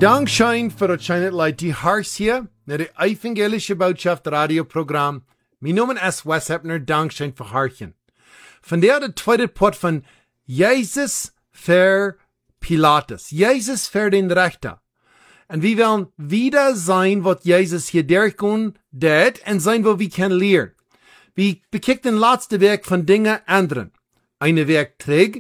Dankschein voor het schijnet leid die hars hier naar de evangelische boodschap radioprogram. Mijn naam is Wes Hepner, Dankschein voor hartjen. Vandaar de tweede pot van Jezus voor Pilatus. Jezus voor den Rechter. En we willen wieder zijn wat Jezus hier derkon deed en zijn wat we kunnen leren. We bekijken den laatste werk van dingen anderen. Eine werk terug.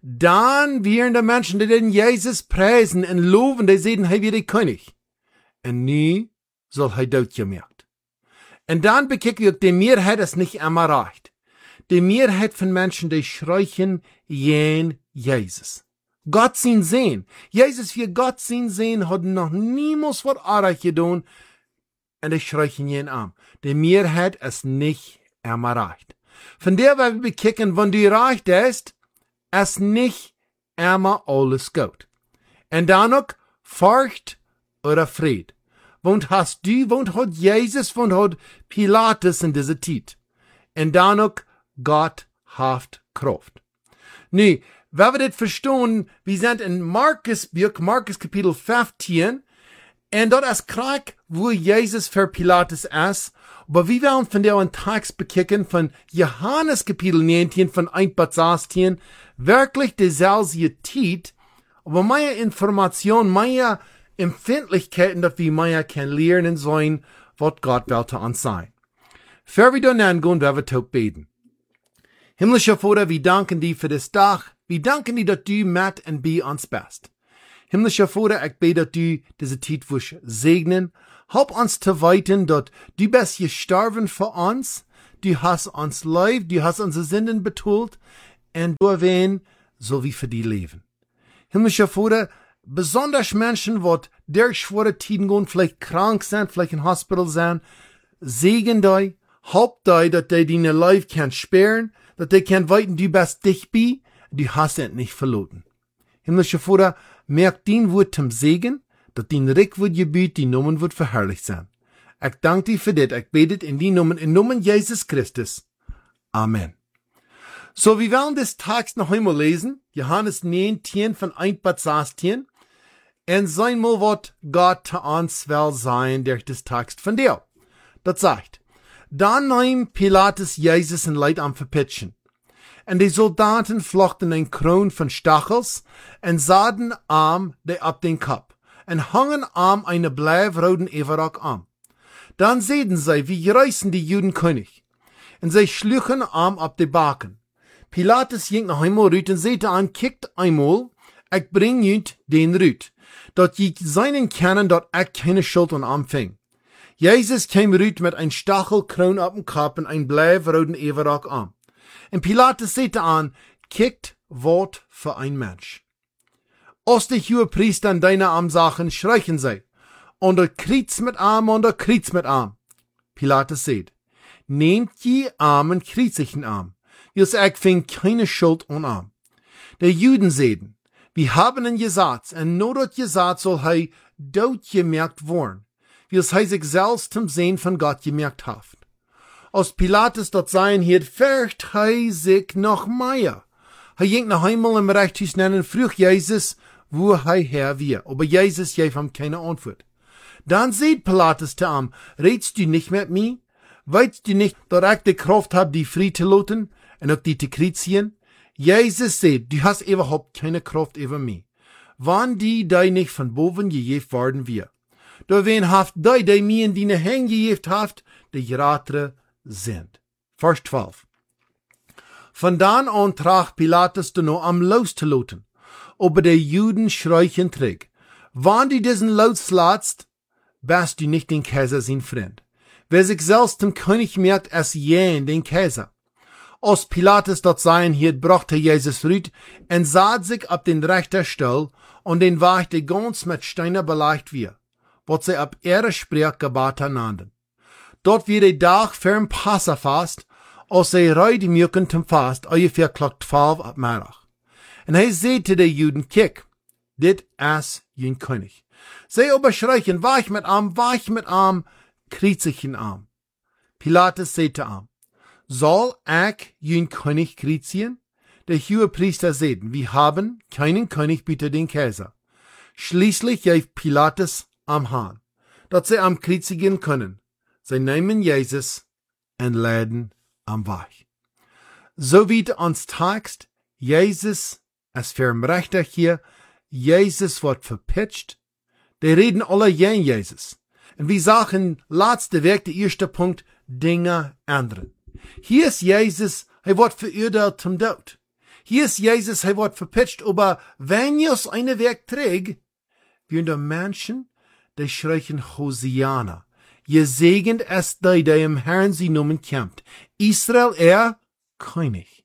Dan wären de mensen die den Jezus prijzen en loven, die zeiden, hij weer de koning. En nu zal hij doodgemaakt. En dan bekijken we ook, de meerheid is niet immer recht. De meerheid van mensen, die schreien, jen Jezus. Gott zien zijn. Jezus voor Gott zien zijn, had nog niemals wat aardig gedaan. En die schreien jen aan. De meerheid is niet immer recht. Van der we bekijken, wanneer du recht ist, is nicht immer alles gut. En dan ook Furcht oder Fried. Want hast du, want hat Jesus, want hat Pilatus in deze tijd. En dan ook Gott haft Kraft. Nu, wenn wir das verstehen, wir sind in Markus Kapitel 15, en dat is krank, wo Jesus für Pilatus ist. Aber wir werden von der einen Text bekijken von Johannes Kapitel 19 von 1 bis 16, wirklich dieselbe Zeit, aber meine Information, meine Empfindlichkeiten, dass wir mehr können lernen sein, was Gott wollte uns sein. Bevor wir dann angehen, werden wir tot beten. Himmlischer Vater, wir danken dir für das Tag. Wir danken dir, dass du mit und bei uns bist. Himmlischer Vater, ich bete, dass du diese Zeit wirst segnen. Help uns zu weiten, dass du bist gestorben für uns. Du hast uns lieb, du hast unsere Sünden betult. Und durch wen soll wir für die leben. Himmlischer Vater, besonders Menschen, die durch schwere Zeiten gehen, vielleicht krank sind, vielleicht im Hospital sind, segen dich, help dich, dass die deine Leib kann sperren, dass die kann weiten, du bist dich bei, du hast es nicht verloren. Himmlischer Vater, merk dein Wort zum Segen, dass dein Reich wird gebüht, die Namen wird verherrlicht sein. Ich danke dir für das, ich bete in die Namen, in Namen Jesus Christus. Amen. So, wir werden das Text noch einmal lesen, Johannes 19 von 1 bis 16, und sein mal, was Gott zu uns will sein, durch das Text von dir. Das sagt, dann nahm Pilatus Jesus in Leid am Verpitchen. Und die Soldaten flochten ein Kron von Stachels und sahen Arm der ab den Kopf und hangen Arm eine bleiwroten Everrock an. Dann sehen sie, wie reißen die Juden König. Und sie schluchen Arm ab die Baken. Pilatus ging noch einmal rüt und sagte an, kickt einmal, ich bring jüt den rüt, dat je seinen kennen, dat ich keine Schuld an Arm fing. Jesus kam rüt mit ein Stachelkron ab dem Kopf und ein bleiwroten Everrock an. Und Pilatus sagte an, kickt Wort für ein Mensch. Als die Hohepriester an deine Arm sachen, schreien sie, und er kriegt mit Arm, und er kriegt mit Arm. Pilatus sagt, nehmt je Arm und kriegt sich einen Arm. Jus ich fing keine Schuld an Arm. Die Juden sagten, wir haben ihn gesagt, und nur dort gesagt soll er dort gemerkt worden, wie es sich selbst zum Sehen von Gott gemerkt hat. Als Pilatus dort sein hielt, fürcht er sich noch mehr. Er ging noch einmal im Reichshus nennen, frug Jesus, wo er her wir. Aber Jesus gab ihm keine Antwort. Dann sieht Pilatus zu ihm, redst du nicht mit mir? Weißt du nicht, dass ich die Kraft habe, die frei zu lassen und auch die zu kreuzigen? Jesus sagt, du hast überhaupt keine Kraft über mich. Wann die nicht von boven gegeben worden wir. Da wen haft die mir in deine Hände gegeben haft, die geratere sind. Vers 12. Von dann an trag Pilatus dann noch am loszulassen. Aber die Juden schreien träg. Wann du diesen loslässt, bist du nicht den Kaiser sein Freund. Wer sich selbst dem König merkt, ist jen den Kaiser. Als Pilatus dort sein hielt, brachte Jesus rüt und sah sich ab den rechter Stuhl und den Wachte ganz mit Steiner beleicht wir, was sie ab ihrer Sprech Gebata nannten. Dort wird der Tag für Passafast, als sie reide mögen zum Fast, ungefähr klock 12 ab Mittag. Und er sagte den Juden, kick, dit is jün König. Sie aber schreien, weich mit Arm, kriegt sich in Arm. Pilatus sagte ihm, soll ich jün König kreuzigen? Der Hohepriester sagten, wir haben keinen König bitte den Kaiser. Schließlich heeft Pilatus am Hahn, dat sie am kreuzigen können. Sie nehmen Jesus en leiden am Weg. So wie ons Text, Jesus als Vermrechter hier, Jesus wird verpitcht. Die reden alle gegen Jesus. Und wir sagen, letzte Weg, der erste Punkt, Dinge ändern. Hier ist Jesus, wird verurteilt zum Tod. Hier ist Jesus, wird verpitcht, aber wenn Jesus eine Weg trägt, wie die Menschen, die schreien Hosiana. Gesegnet ist der im Herrn sie Namen kämpft. Israel, König.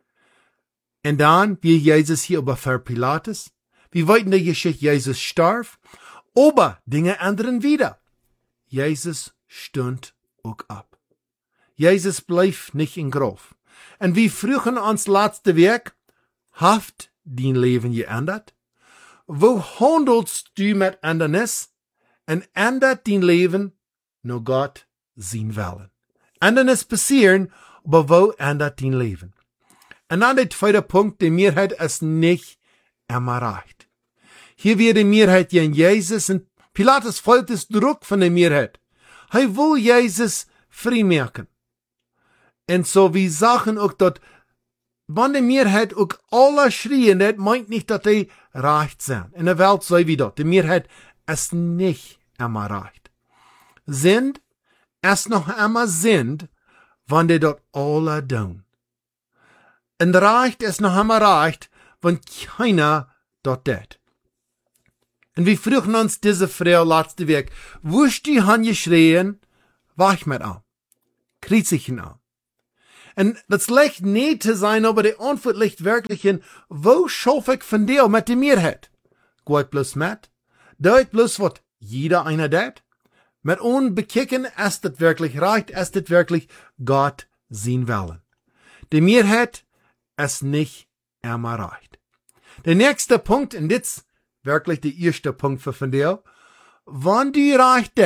Und dann, wie Jesus hier über Pilatus, wir weiten die Geschichte, Jesus starb, aber Dinge ändern wieder. Jesus stund auch ab. Jesus bleef nicht in Graf. Und wie früher ans letzte Werk, haft dein Leben geändert? Wo handelst du mit Ändernis? Und ändert dein Leben nur Gott sein Willen. Ändernis passieren, aber wo ändert dein Leben? Und dann der zweite Punkt, die Mehrheit ist nicht immer recht. Hier wird die Mehrheit gegen Jesus und Pilatus folgt es Druck von der Mehrheit. Er will Jesus freimachen. Und so wie Sachen auch dort, wenn die Mehrheit auch alle schreien, das meint nicht, dass die recht sind. In der Welt so wie dort. Die Mehrheit ist nicht immer recht. Sind es noch immer sind, wenn die dort alle tun. Und recht ist noch immer recht, wenn keiner dort tät. Und wie früher uns diese Frau letzte Weg, wusch die Hand geschrien, wach mit an. Kriezigen an. Und das leicht nicht zu sein, aber die Antwort liegt wirklich in, wo schaff ich von dir mit der Mehrheit? Geht bloß mit? Deut bloß was jeder einer tät? Mit unbekicken, ist das wirklich recht, ist das wirklich Gott sein Willen. Die Mehrheit ist nicht immer recht. Der nächste Punkt, und das wirklich der erste Punkt für von dir, wenn du recht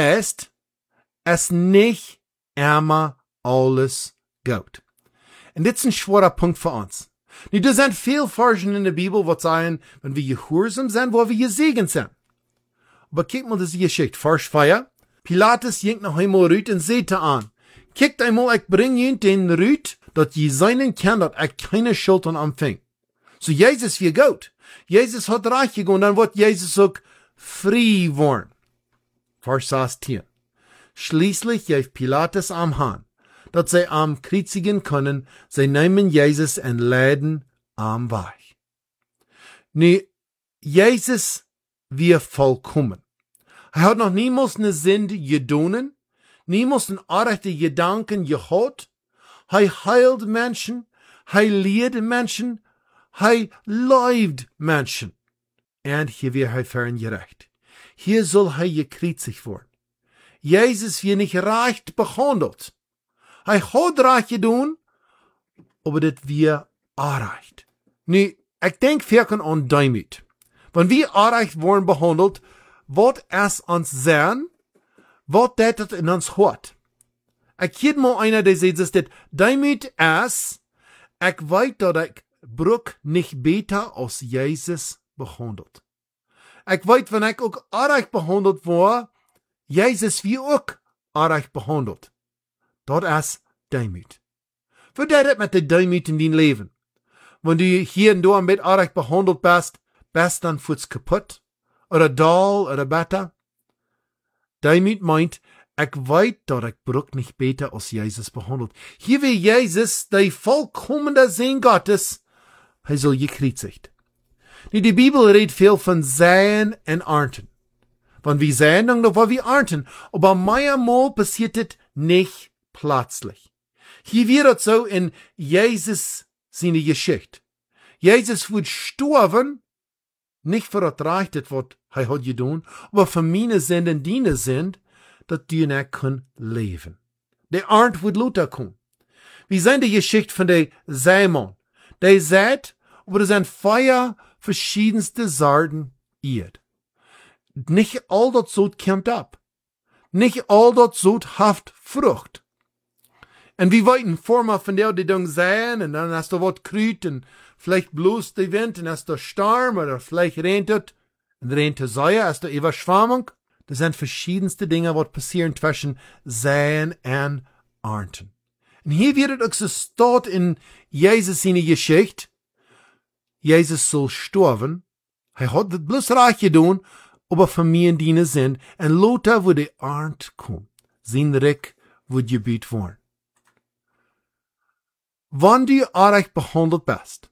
ist nicht immer alles gut. Und das ist ein schwerer Punkt für uns. Da sind viele Versen in der Bibel, die sagen, wenn wir gehorsam sind, wo wir gesegnet sind. Aber kick mal diese Geschichte. Vers 4. Pilatus ging noch einmal Rüt und sagte an, kickt einmal, ich bring ihn den Rüt, dat je seinen kann, dat er keine Schuld an empfing. So Jesus wie gut. Jesus hat reich gegangen, dann wird Jesus auch frei worden. Vers 16. Schließlich gab Pilatus am Hahn, dat sie am kreuzigen können, sie nehmen Jesus en leiden am Weg. Nu, Jesus wir vollkommen. Er hat noch niemals eine Sünde gedonen, niemals einen arrechte Gedanken gehad. Er heilt Menschen, er lehrt Menschen, er leibt Menschen. Und hier wird er ferngerecht. Hier soll er gekreuzigt werden. Jesus wird nicht recht behandelt. Er hat recht getan, aber das wird unrecht. Nu, ich denke wirklich an Demut. Wenn wir unrecht worden behandelt, wird es uns sein, wird das in uns hart. Ich kenne mal einer, der sagt, dass Demut ist, ich weiß, dass ich Brück nicht besser als Jesus behandelt. Ich weiß, wenn ich auch unrecht behandelt war, Jesus wie auch unrecht behandelt. Das ist Demut. Wie das mit der Demut in dein Leben? Wenn du hier und da mit unrecht behandelt bist dann fürs kaputt? Oder doll, oder besser? Demut meint, ich weiß, dass ich Brück nicht besser als Jesus behandelt. Hier wie Jesus, der vollkommene Sinn Gottes, er soll gekreuzigt. Die Bibel redet viel von Säen und Ernten. Wenn wir säen, dann wollen wir ernten. Aber manchmal passiert das nicht plötzlich. Hier wird es so in Jesus seine Geschichte. Jesus wird sterben, nicht für das Reich, das was er hat getan, aber für meine Sünden, deine sind, dass du nicht können leben. Der Ernte wird Luther kommen. Wir sehen die Geschichte von der Sämann. Der sät, aber das sind Feuer verschiedenste Sorten Erd. Nicht all das so kommt ab. Nicht all das so haft Frucht. Und wir wollten vormal von der, die dann säen, und dann hast du was Krüt, und vielleicht bloß der Wind, und hast du Sturm, oder vielleicht regnet es. En er een te zeggen als de overschwamming. Er zijn verschiedenste dingen wat passieren zwischen Säen en Ernten. En hier wird het ook zo staat in Jezus zijn Geschichte. Jezus zal sterven. Hij had het bloß recht gedaan, aber Familien dienen sind. En later wo de Ernt komt, zijn Reich wird gebied worden. Wann du arg behandelt bist,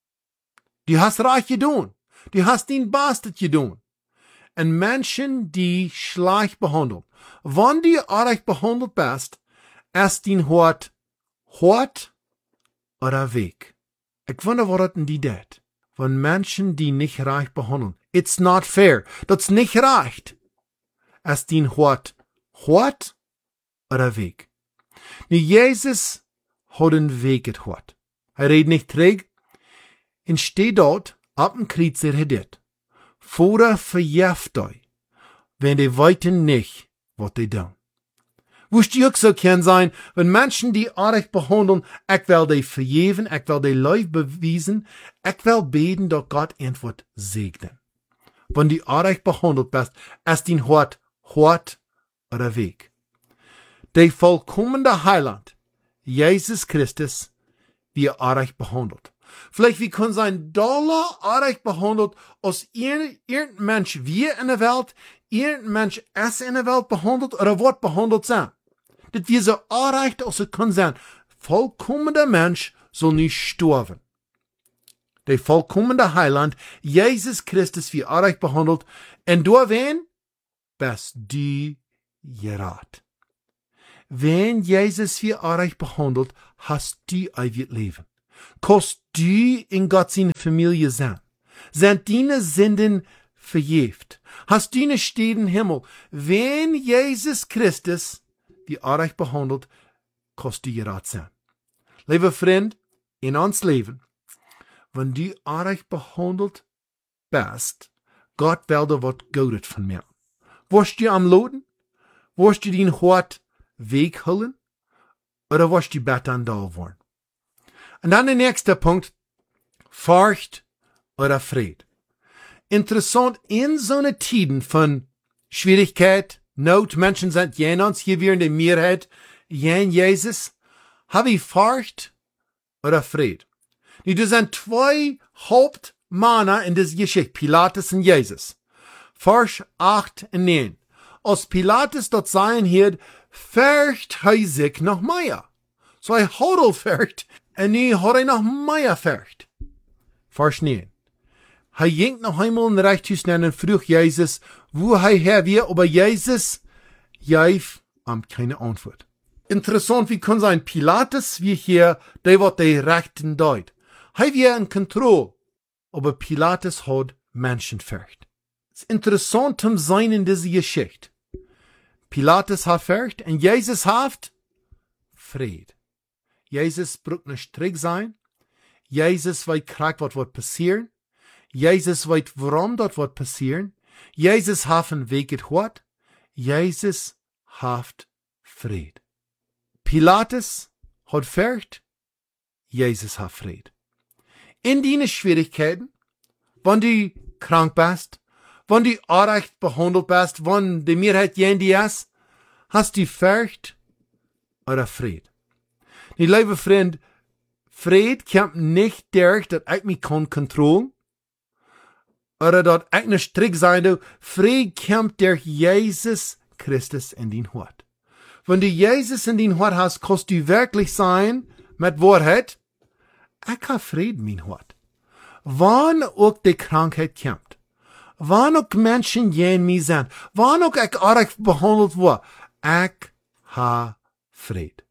du hast recht gedaan. Du hast dein Bestes gedaan. En Menschen, die schlecht behandeln. Wann du arg behandelt bist, ist dein Hort hart oder weg. Ich wonder, was denn die dat? Von Menschen, die nicht recht behandeln. It's not fair. Das nicht recht. Ist dein Hort hart oder weg. Nu, Jesus hat einen Weg gehört. Er redet nicht träg. En steht dort, ab dem Krieg er dit. Vader verjeft euch, wenn die weiten nicht, was die tun. Wust je ook zo kan zijn, wenn Menschen die arg behandeln, ich will die vergeven, ich will die Leib beweisen, ich will beten, dass Gott antwort segnen. Wenn die arg behandelt bist, ist dein Hort hart oder weg. Der vollkommene Heiland, Jesus Christus, wie arg behandelt. Vielleicht wie kann sein Dollar arg behandelt, als irgendein Mensch wie in der Welt, irgendein Mensch es in der Welt behandelt oder wird behandelt sein. Das wir so arg als es kann sein. Vollkommener Mensch soll nicht sterben. Der vollkommene Heiland, Jesus Christus, wie arg behandelt, und durch wen? Bist du gerat. Wenn Jesus wie arg behandelt, hast du ewig Leben. Kannst du in Gott seine Familie sein. Sind deine Sünden verjäft. Hast du eine Stelle im Himmel. Wenn Jesus Christus wie arg behandelt, kannst du gerat sein. Lieber Freund, in ons Leben, wenn du arg behandelt bist, Gott will dir was Gutes von mir. Wirst du am Loden? Wirst du dein Hort wegholen? Oder wirst du besser an da worden? Und dann der nächste Punkt, Furcht oder Fried. Interessant, in so einer Tiden von Schwierigkeit, Not, Menschen sind jenseits, hier wir in der Mehrheit, jen Jesus, habe ich Furcht oder Fried. Nu, das sind zwei Hauptmänner in dieser Geschichte, Pilatus und Jesus. Vers 8 und 9. Als Pilatus dort sein hielt, fürcht er sich noch mehr. So er hodel fürcht, en nu hat er noch mehr fürcht. Vers 9. Er ging noch einmal in Reichthus und frug Jesus, wo er her wir, aber Jesus gab ihm keine Antwort. Interessant, wie kann sein Pilatus, wie hier, der wird der Rechten deut. Er wir in Kontrolle, aber Pilatus hat Menschenfurcht. Es ist interessant zu sein in dieser Geschichte. Pilatus hat Furcht und Jesus hat Fried. Jesus braucht nicht strikt sein. Jesus weiß krack, was wird passieren. Jesus weiß, warum dort wird passieren. Jesus hat einen Weg gehört. Jesus hat Fried. Pilatus hat Furcht. Jesus hat Fried. In deine Schwierigkeiten, wenn du krank bist, wenn du arg behandelt bist, wenn die Mehrheit jendy ist, hast du Furcht oder Fried. Die liebe Freund, Fried kommt nicht durch, dass ich mich kontrollieren kann, oder dass ich nicht strikt sein will. Fried kommt durch Jesus Christus in dein Hort. Wenn du Jesus in dein Hort hast, kannst du wirklich sein, mit Wahrheit, ich habe Fried in mein Hort. Wann auch die Krankheit kommt, wann auch Menschen gegen mich sind, wann auch ich arg behandelt wurde, ich habe Fried.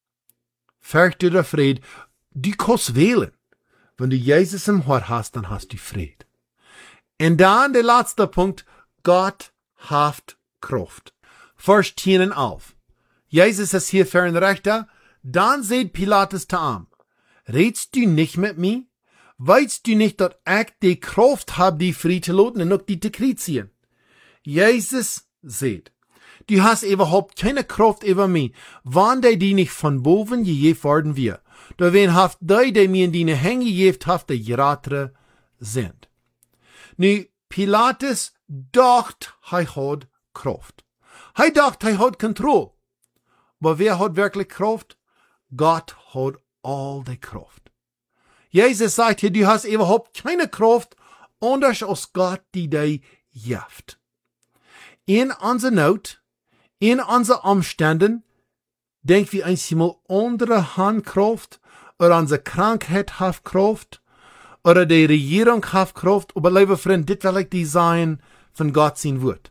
Furcht oder Fried, du kannst wählen. Wenn du Jesus im Hort hast, dann hast du Fried. Und dann der letzte Punkt, Gott hat Kraft. Vers 10 und 11. Jesus ist hier für ein Rechter, dann seht Pilatus zu ihm. Redst du nicht mit mir? Weißt du nicht, dass ich die Kraft habe, die frei zu lassen und auch die zu kritizieren? Jesus seht, du hast überhaupt keine Kraft über mich, wann die nicht von boven gegeben worden wir. Da wen haft die mir in deine Hänge gegeben haft, die geratere sind. Nu, Pilatus dacht, hij had kracht. Hij dacht, hij had controle. Maar wer hat wirklich Kraft? Gott hat all die Kraft. Jesus sagt hier, du hast überhaupt keine Kraft, anders als Gott die dir gibt. In unserer Not, in unseren Umständen, denk wir einmal andere Handkraft, oder unsere Krankheit hat Kraft, oder die Regierung hat Kraft, aber liebe Freund, dit will ich die sein von Gott sein Wort.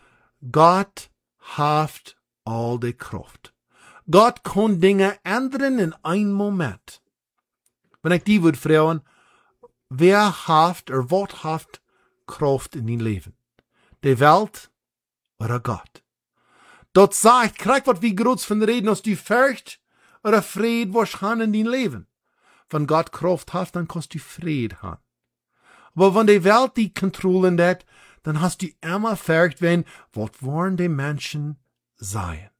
Gott hat all die Kraft. Gott kann Dinge ändern in einem Moment. Wenn ich die würde fragen, wer hat oder was hat Kraft in dein Leben? Die Welt oder Gott? Dort sagt, krieg was wie groß von reden, als du fürcht oder Fried was haben in dein Leben. Wenn Gott Kraft hat, dann kannst du Fried haben. Aber wenn die Welt die kontrollieren hat, dann hast du immer fürcht, wenn, was wollen die Menschen sein?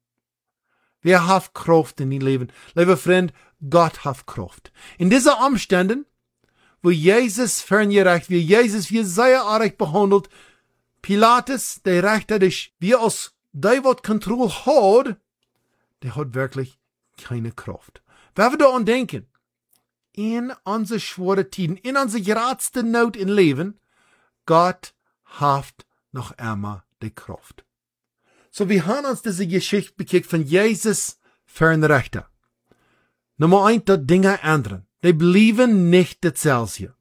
Wer hat Kraft in dein Leben? Lieber Freund, Gott hat Kraft. In diesen Umständen, wo Jesus ferngerecht wird, Jesus wird sehr arg behandelt, Pilatus, der Richter, wie als der, was Kontrolle hat, der hat wirklich keine Kraft. Wenn wir daran denken, in unsere schweren Tiden, in unsere geradste Not im Leben, Gott hat noch einmal die Kraft. So, wir haben uns diese Geschichte bekickt von Jesus Fernrichter. Nummer 1, dass Dinge ändern. Die blieben nicht dasselbe.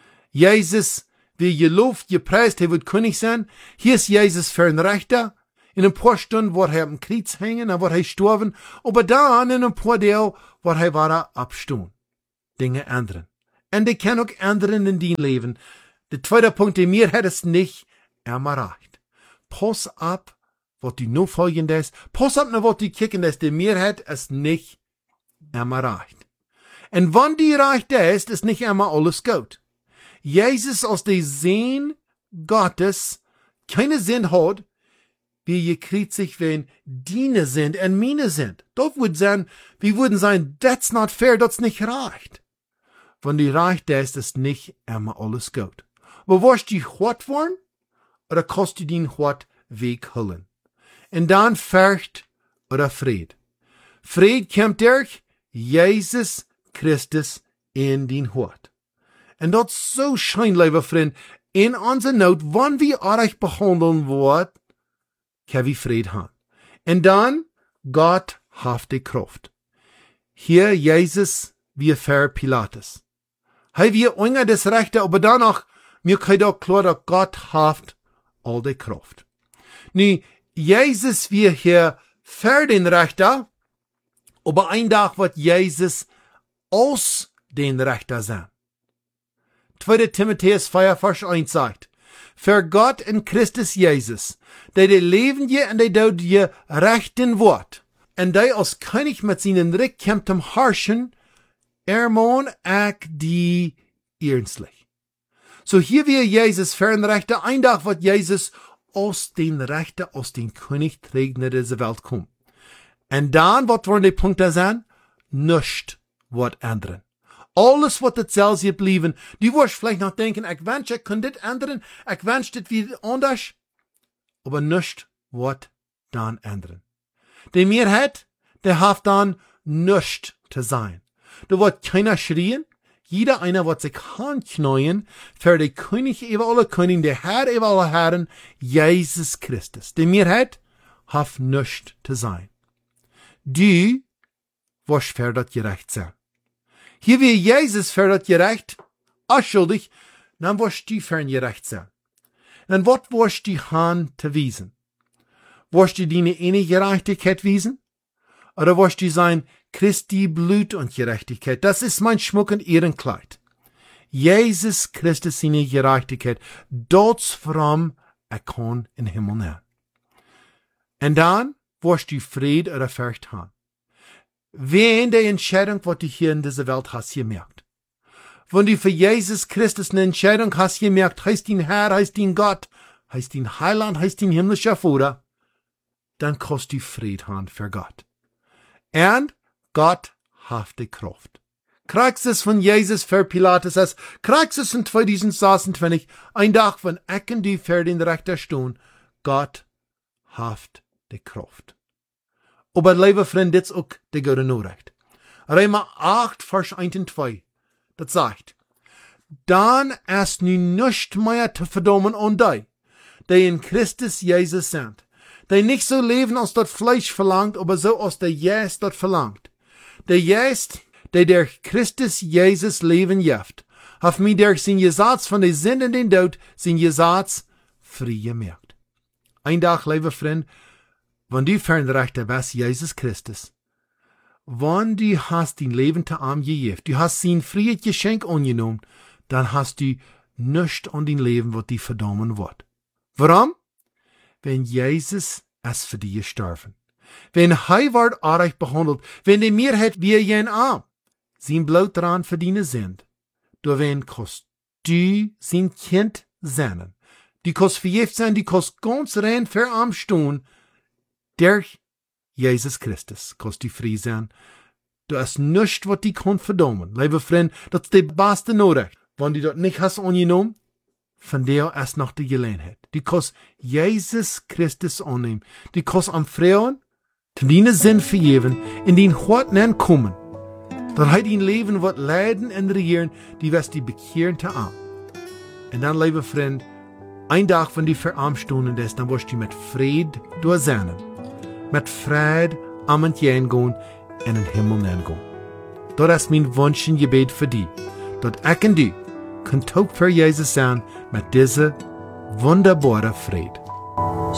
Jesus, wie gelobt, gepreist, er wird König sein. Hier ist Jesus Fernrichter. In ein paar Stunden wird er am Kreuz hängen, dann wird er sterben. Aber dann, in ein paar Tagen, wird er wieder abstehen. Dinge ändern. Und die können auch ändern in dein Leben. Der zweite Punkt, der mir hat es nicht erreicht. Pass ab, was du nur folgen lässt. Pass auf, was du kicken lässt. Die Mehrheit ist nicht immer reicht. Und wenn die reicht ist nicht immer alles gut. Jesus als der Sohn Gottes keine Sinn hat, wie gekriegt sich, wenn deine sind und meine sind. Dort würde sein, wir würden sagen, that's not fair, das nicht reicht. Wenn die reicht ist nicht immer alles gut. Aber wirst du hart worden, oder kannst du den hart wegholen? Und dann Furcht oder Fried. Fried kommt durch Jesus Christus in den Hort. Und das ist so schön, lieber Freund, in unserer Not, wenn wir euch behandeln wird, können wir Fried haben. Und dann, Gott hat die Kraft. Hier Jesus, wie für Pilatus. Hey, wir unger das Rechte, aber danach, mir kann doch klar, dass Gott hat all die Kraft. Nu, Jesus wir hier für den Rechter, aber ein Tag wird Jesus aus den Rechter sein. 2. Timotheus 4, Vers 1 sagt, für Gott in Christus Jesus, der die Leben je und der Tod je rechten wird, und der als König mit seinen Recht kommt zum Herrschen, ermahn ich die ernstlich. So hier wir Jesus für den Rechter, ein Tag wird Jesus aus den Rechten, aus den König trägt in diese Welt kommen. Und dann, was wollen die Punkte sein? Nichts wird ändern. Alles wird dasselbe bleiben. Du wirst vielleicht noch denken, ich wünsche, ich kann das ändern, ich wünsche, das wieder anders. Aber nichts wird dann ändern. Die Mehrheit, der hat dann nichts zu sein. Da wird keiner schreien, jeder einer wird sich handknäuen für den König über alle König, der Herr über alle Herren, Jesus Christus. Die Mehrheit hat nichts zu sein. Du wirst für das gerecht sein. Hier wie Jesus für das gerecht, schuldig, dann wirst du für ihn gerecht sein. Dann was wirst du haben zu wiesen? Wirst du deine eine Gerechtigkeit wiesen? Oder wirst du sein Christi Blut und Gerechtigkeit? Das ist mein Schmuck und Ehrenkleid. Jesus Christus seine Gerechtigkeit, dort from er kann in den Himmel nehmen. Und dann wirst du Fried oder Furcht haben. Wenn die Entscheidung, was du hier in dieser Welt hast gemerkt. Wenn du für Jesus Christus eine Entscheidung hast gemerkt, heißt ihn Herr, heißt ihn Gott, heißt ihn Heiland, heißt ihn himmlischer Vater, dann kannst du Fried haben für Gott. Und Gott hat die Kraft. Kraxis von Jesus für Pilatus als Kraxis in 2026, ein Tag von Ecken die für den Rechter stehen, Gott haft die Kraft. Aber liebe Freund, das ist auch die gute Nachricht. Römer 8, Vers 1 und 2, das sagt, dann ist nu nicht mehr zu verdammen an die in Christus Jesus sind, die nicht so leben, als das Fleisch verlangt, aber so, als der Geist das verlangt. Der Geist, der Christus Jesus Leben jeft, hat mir durch sein Gesetz von der Sünde und den Tod sein Gesetz frei gemacht. Ein Tag, liebe Freund, wenn du fernrechter bist, Jesus Christus, wenn du hast dein Leben zu ihm gegeben, du hast sein freies Geschenk angenommen, dann hast du nichts an dein Leben, was dich verdammen wird. Warum? Wenn Jesus es für dich gestorben. Wenn er wird arg behandelt, wenn die Mehrheit wie jen arm, sein Blut daran verdienen sind, du wen kost du sein Kind sein. Du kost verjeft sein, du kost ganz rein für am stehen, durch Jesus Christus kost du frei sein. Du hast nichts, was dich kann verdammen. Liebe Freund, das ist die beste Nachricht. Wenn du das nicht hast angenommen, von der ist noch die Gelegenheit. Du kannst Jesus Christus annehmen. Du kannst am Freuen, deine Sinn vergeben, in den Hort kommen. Dat hij dein Leben wird leiden en regieren, die wirst die bekehren te aan. En dan, liebe Freund, ein Tag, wenn die verarmstunden ist, dann wirst du mit Fried durchsehnen. Mit Fried am Entgehen gehen in den Himmel gehen. Das ist mein Wunsch und Gebet für dich. Dat ich und du können taub für Jesus sein mit dieser wunderbaren Fried.